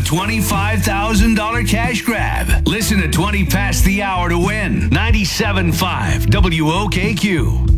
$25,000 cash grab. Listen to 20 past the hour to win. 97.5 WOKQ.